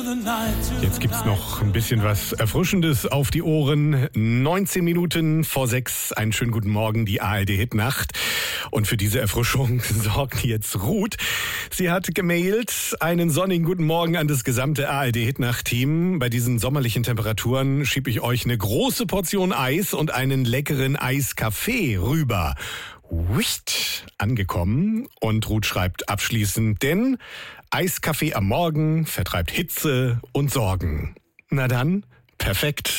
Jetzt gibt's noch ein bisschen was Erfrischendes auf die Ohren. 19 Minuten vor 6. Einen schönen guten Morgen, die ARD-Hitnacht. Und für diese Erfrischung sorgt jetzt Ruth. Sie hat gemailt, einen sonnigen guten Morgen an das gesamte ARD-Hitnacht-Team. Bei diesen sommerlichen Temperaturen schiebe ich euch eine große Portion Eis und einen leckeren Eiskaffee rüber. Wischt, angekommen. Und Ruth schreibt abschließend, denn Eiskaffee am Morgen vertreibt Hitze und Sorgen. Na dann, perfekt.